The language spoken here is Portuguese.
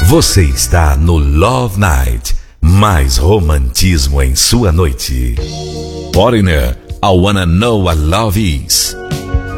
Você está no Love Night. Mais romantismo em sua noite. Foreigner, I Wanna Know What Love Is.